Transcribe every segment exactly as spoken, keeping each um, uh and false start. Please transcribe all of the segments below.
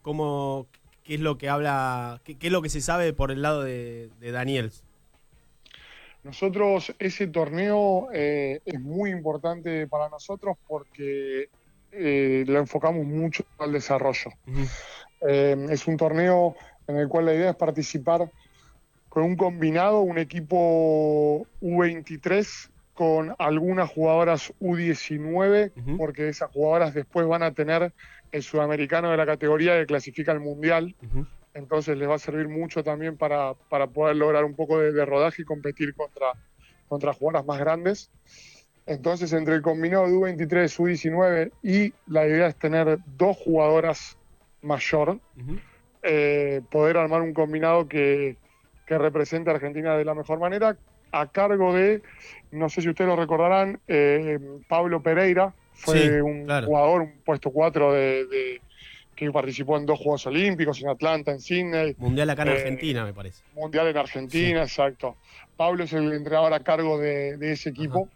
¿Cómo, qué es lo que habla, qué, qué es lo que se sabe por el lado de, de Daniels? Nosotros, ese torneo eh, es muy importante para nosotros porque eh, lo enfocamos mucho al desarrollo. Uh-huh. Eh, es un torneo en el cual la idea es participar con un combinado, un equipo U veintitrés con algunas jugadoras U diecinueve, Uh-huh. porque esas jugadoras después van a tener el sudamericano de la categoría que clasifica al mundial. Uh-huh. Entonces les va a servir mucho también para, para poder lograr un poco de, de rodaje y competir contra, contra jugadoras más grandes. Entonces, entre el combinado de U veintitrés, U diecinueve y la idea es tener dos jugadoras mayor, uh-huh. eh, poder armar un combinado que, que represente a Argentina de la mejor manera, a cargo de, no sé si ustedes lo recordarán, eh, Pablo Pereira, fue sí, un claro. jugador, un puesto cuatro de... de que participó en dos Juegos Olímpicos, en Atlanta, en Sydney. Mundial acá en eh, Argentina, me parece. Mundial en Argentina, sí. Exacto. Pablo es el entrenador a cargo de, de ese equipo,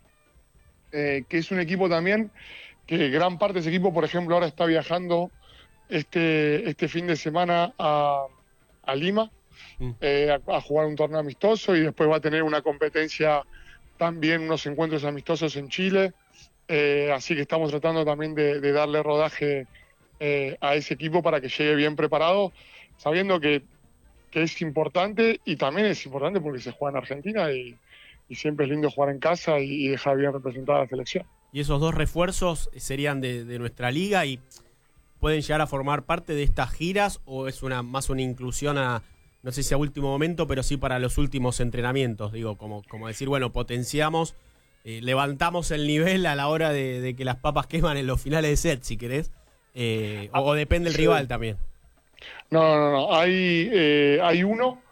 eh, que es un equipo también que gran parte de ese equipo, por ejemplo, ahora está viajando este, este fin de semana a, a Lima, mm. eh, a, a jugar un torneo amistoso y después va a tener una competencia también, unos encuentros amistosos en Chile. Eh, así que estamos tratando también de, de darle rodaje Eh, a ese equipo para que llegue bien preparado, sabiendo que, que es importante y también es importante porque se juega en Argentina y, y siempre es lindo jugar en casa y, y dejar bien representada la selección. ¿Y esos dos refuerzos serían de, de nuestra liga y pueden llegar a formar parte de estas giras o es una más una inclusión a, no sé si a último momento, pero sí para los últimos entrenamientos? Digo, como, como decir, bueno, potenciamos, eh, levantamos el nivel a la hora de, de que las papas queman en los finales de set, si querés. Eh, o, o depende del sí. rival también. No, no, no. Hay, eh, hay uno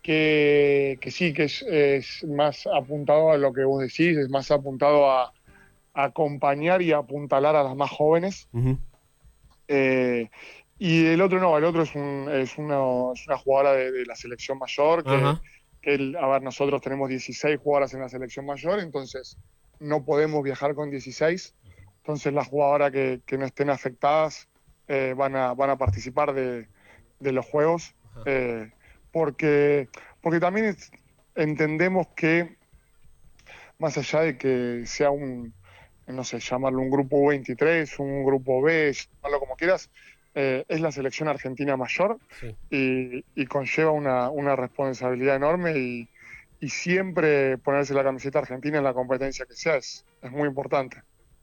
que, que sí, que es, es más apuntado a lo que vos decís, es más apuntado a, a acompañar y a apuntalar a las más jóvenes. Uh-huh. Eh, y el otro no, el otro es, un, es, una, es una jugadora de, de la selección mayor, que, uh-huh. que el, a ver, nosotros tenemos dieciséis jugadoras en la selección mayor, entonces no podemos viajar con dieciséis. Entonces las jugadoras que, que no estén afectadas eh, van, a, van a participar de, de los juegos, eh, porque, porque también es, entendemos que más allá de que sea un, no sé, llamarlo un grupo veintitrés, un grupo B, llamarlo como quieras, eh, es la selección argentina mayor, sí. y, y conlleva una, una responsabilidad enorme y, y siempre ponerse la camiseta argentina en la competencia que sea es, es muy importante.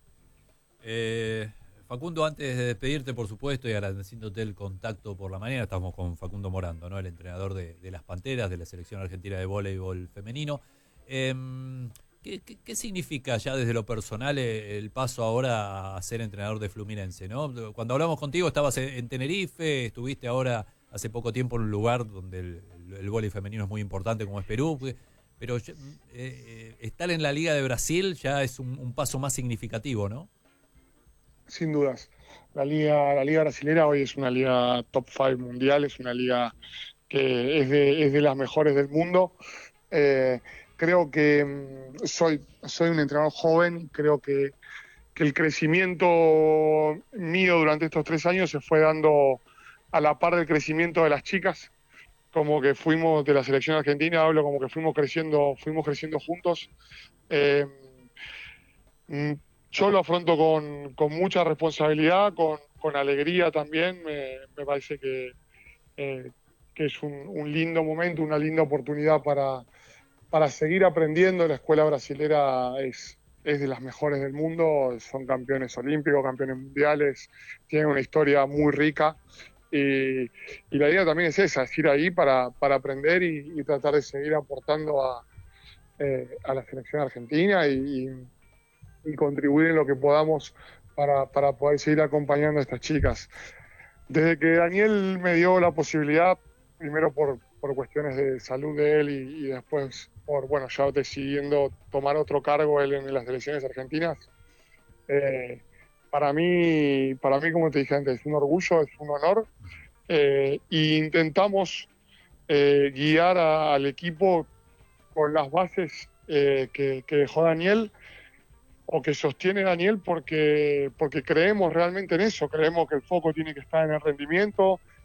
Eh, Facundo, antes de despedirte, por supuesto, y agradeciéndote el contacto por la mañana, estamos con Facundo Morando, ¿no? El entrenador de, de las Panteras, de la selección argentina de voleibol femenino. Eh, ¿qué, qué, ¿Qué significa ya desde lo personal el paso ahora a ser entrenador de Fluminense, ¿no? Cuando hablamos contigo estabas en Tenerife, estuviste ahora hace poco tiempo en un lugar donde el, el voleibol femenino es muy importante como es Perú, pero eh, estar en la Liga de Brasil ya es un, un paso más significativo, ¿no? Sin dudas. La liga, la liga brasilera hoy es una liga top cinco mundial, es una liga que es de, es de las mejores del mundo. Eh, creo que soy, soy un entrenador joven, creo que, que el crecimiento mío durante estos tres años se fue dando a la par del crecimiento de las chicas, como que fuimos de la selección argentina, hablo como que fuimos creciendo, fuimos creciendo juntos. Eh, Yo lo afronto con, con mucha responsabilidad, con, con alegría también. Me, me parece que, eh, que es un, un lindo momento, una linda oportunidad para, para seguir aprendiendo. La escuela brasilera es, es de las mejores del mundo, son campeones olímpicos, campeones mundiales, tienen una historia muy rica. Y, y la idea también es esa, es ir ahí para, para aprender y, y tratar de seguir aportando a, eh, a la selección argentina y, y y contribuir en lo que podamos para, para poder seguir acompañando a estas chicas. Desde que Daniel me dio la posibilidad, primero por, por cuestiones de salud de él y, y después por, bueno, ya decidiendo tomar otro cargo él en las selecciones argentinas, eh, para mí, para mí, como te dije antes, es un orgullo, es un honor, eh, e intentamos eh, guiar a, al equipo con las bases eh, que, que dejó Daniel, o que sostiene Daniel, porque, porque creemos realmente en eso, creemos que el foco tiene que estar en el rendimiento,